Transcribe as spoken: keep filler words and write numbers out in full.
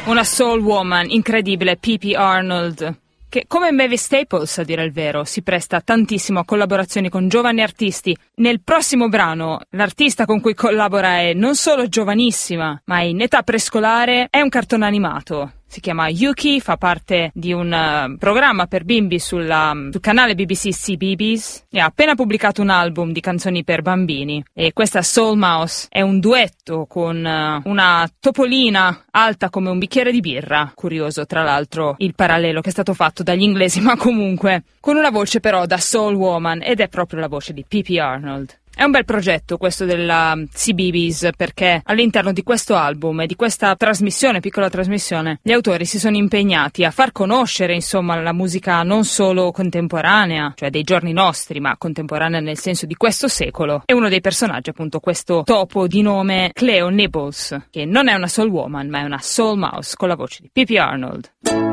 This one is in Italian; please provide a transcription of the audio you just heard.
Una soul woman incredibile, Pippi Arnold, che come Mavis Staples, a dire il vero, si presta tantissimo a collaborazioni con giovani artisti. Nel prossimo brano, l'artista con cui collabora è non solo giovanissima, ma è in età prescolare, è un cartone animato. Si chiama Yuki, fa parte di un uh, programma per bimbi sulla, sul canale B B C C-Babies e ha appena pubblicato un album di canzoni per bambini. E questa Soul Mouse è un duetto con uh, una topolina alta come un bicchiere di birra. Curioso, tra l'altro, il parallelo che è stato fatto dagli inglesi, ma comunque con una voce però da Soul Woman, ed è proprio la voce di Pippi Arnold. È un bel progetto questo della C-Babies, perché all'interno di questo album e di questa trasmissione, piccola trasmissione, gli autori si sono impegnati a far conoscere insomma la musica non solo contemporanea, cioè dei giorni nostri, ma contemporanea nel senso di questo secolo. E uno dei personaggi appunto questo topo di nome Cleo Nibbles, che non è una soul woman ma è una soul mouse con la voce di Pippi Arnold.